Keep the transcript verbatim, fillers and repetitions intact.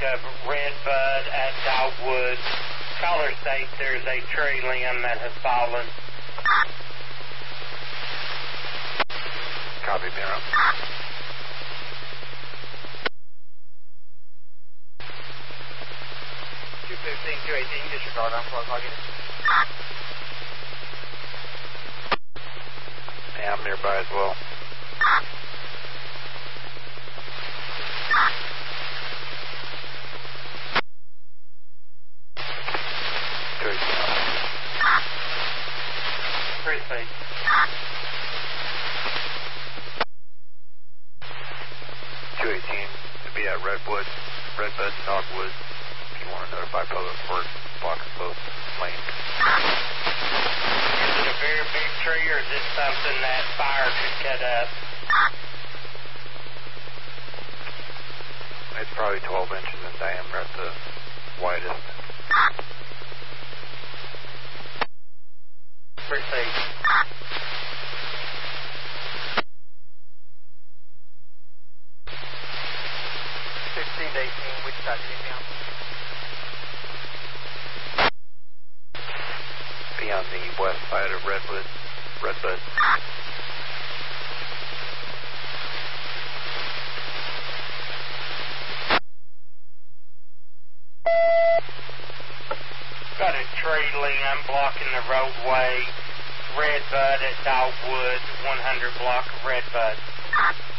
of redbud at Dogwood. Caller states there's a tree limb that has fallen. Copy, Bureau. two fifteen, two eighteen, disregard on four o'clock. Yeah, I'm nearby as well. Precinct. two eighteen to be at Redwood, Redbud, Dogwood. If you want to notify public works, blocking both lanes. Is it a very big tree, or is it something that fire could cut up? It's probably twelve inches in diameter at the widest. Proceed. sixteen to eighteen, which side did you down? Be on the west side of Redwood, Redbud. Got a tree limb blocking the roadway. Redbud at Dogwood, one hundred block of Redbud.